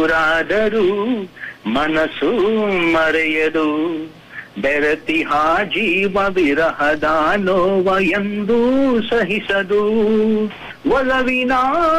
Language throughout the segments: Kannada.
ದೂರಾದರೂ ಮನಸ್ಸು ಮರೆಯದು, ಬೆರತಿಹ ಜೀವ ವಿರಹದ ನೋವ ಎಂದೂ ಸಹಿಸದು. ಒಲವಿನ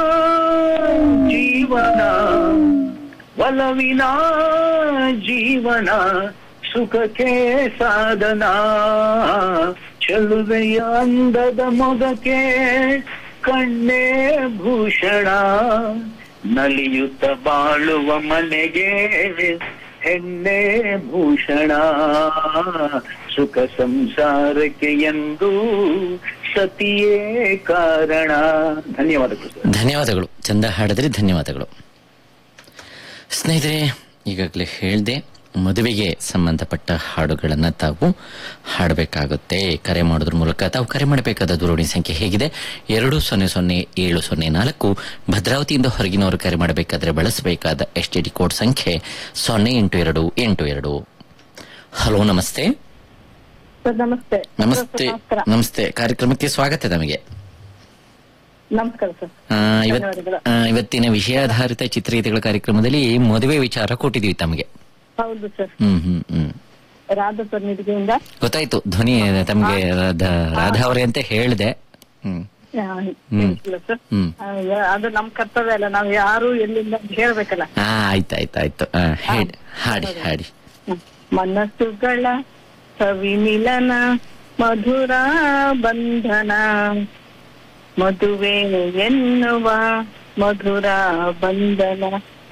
ಜೀವನ, ಒಲವಿನ ಜೀವನ, ಸುಖಕ್ಕೆ ಸಾಧನ, ಚೆಲುವೆಯ ಅಂದದ ಮೊಗಕ್ಕೆ ಕಣ್ಣೇ ಭೂಷಣ, ನಲಿಯುತ್ತ ಬಾಳುವ ಮನೆಗೆ ಹೆಣ್ಣೆ ಭೂಷಣ, ಸುಖ ಸಂಸಾರಕ್ಕೆ ಎಂದು ಸತಿಯೇ ಕಾರಣ. ಧನ್ಯವಾದಗಳು. ಧನ್ಯವಾದಗಳು. ಚಂದ ಹಾಡಿದ್ರಿ, ಧನ್ಯವಾದಗಳು. ಸ್ನೇಹಿತರೆ, ಈಗಾಗಲೇ ಹೇಳಿದೆ, ಮದುವೆಗೆ ಸಂಬಂಧಪಟ್ಟ ಹಾಡುಗಳನ್ನ ತಾವು ಹಾಡಬೇಕಾಗುತ್ತೆ. ಕರೆ ಮಾಡೋದ್ರ ಮೂಲಕ ತಾವು ಕರೆ ಮಾಡಬೇಕಾದ ದೂರವಾಣಿ ಸಂಖ್ಯೆ ಹೇಗಿದೆ: 200704. ಭದ್ರಾವತಿಯಿಂದ ಹೊರಗಿನವರು ಕರೆ ಮಾಡಬೇಕಾದ್ರೆ ಬಳಸಬೇಕಾದ STD ಕೋಡ್ ಸಂಖ್ಯೆ 08282. ಹಲೋ, ನಮಸ್ತೆ. ನಮಸ್ತೆ. ನಮಸ್ತೆ. ನಮಸ್ತೆ. ಕಾರ್ಯಕ್ರಮಕ್ಕೆ ಸ್ವಾಗತ. ನಮಗೆ ನಮಸ್ಕಾರ ಸರ್. ಇವತ್ತಿನ ವಿಷಯಾಧಾರಿತ ಚಿತ್ರಗೀತೆಗಳ ಕಾರ್ಯಕ್ರಮದಲ್ಲಿ ಮದುವೆ ವಿಚಾರ ಕೊಟ್ಟಿದೀವಿ ತಮಗೆ. ಹೌದು ಸರ್. ರಾಧಾ ಸರ್ ನಿಧಿಗೆಯಿಂದ ಗೊತ್ತಾಯ್ತು ಧ್ವನಿ ತಮಗೆ. ರಾಧಾ ಅವರೇ ಅಂತ ಹೇಳಿದೆ. ಅದು ನಮ್ ಕರ್ತವ್ಯ ಅಲ್ಲ, ನಾವ್ ಯಾರು ಎಲ್ಲಿಂದ ಹೇಳ್ಬೇಕಲ್ಲ. ಆಯ್ತಾಯ್ತಾಯ್ತು. ಹಾಡಿ ಹಾಡಿ. ಮನಸ್ಸುಗಳ ಸವಿ ಮಿಲನ, ಮಧುರ ಬಂಧನ, ಮದುವೆ ಎನ್ನುವ ಮಧುರ ಬಂಧನ,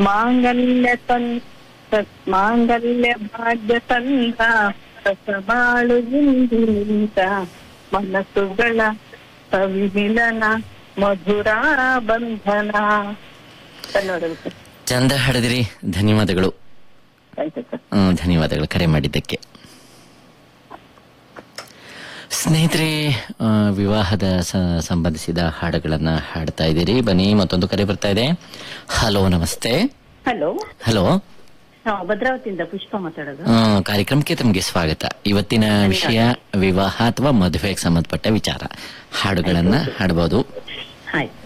ಮಾಂಗಲ್ಯ ಭಾಗ್ಯ ತಂದ ಬಾಳು ನಿಂತ, ಮನಸ್ಸುಗಳ ಸವಿ ಮಿಲನ ಮಧುರ ಬಂಧನ. ಧನ್ಯವಾದಗಳು. ಚಂದ ಹಾಡಿದಿರಿ, ಧನ್ಯವಾದಗಳು. ಧನ್ಯವಾದಗಳು ಕರೆ ಮಾಡಿದ್ದಕ್ಕೆ. ಸ್ನೇಹಿತರೆ, ವಿವಾಹದ ಸಂಬಂಧಿಸಿದ ಹಾಡುಗಳನ್ನ ಹಾಡ್ತಾ ಇದ್ದೀರಿ. ಬನ್ನಿ, ಮತ್ತೊಂದು ಕರೆ ಬರ್ತಾ ಇದೆ. ಹಲೋ, ನಮಸ್ತೆ. ಹಲೋ. ಹಲೋ, ಭದ್ರಾವತಿಯಿಂದ ಪುಷ್ಪ ಮಾತಾಡೋದು. ಕಾರ್ಯಕ್ರಮಕ್ಕೆ ತಮಗೆ ಸ್ವಾಗತ. ಇವತ್ತಿನ ವಿಷಯ ವಿವಾಹ ಅಥವಾ ಮದುವೆಗೆ ಸಂಬಂಧಪಟ್ಟ ವಿಚಾರ. ಹಾಡುಗಳನ್ನ ಹಾಡಬಹುದು. ಆಯ್ತು.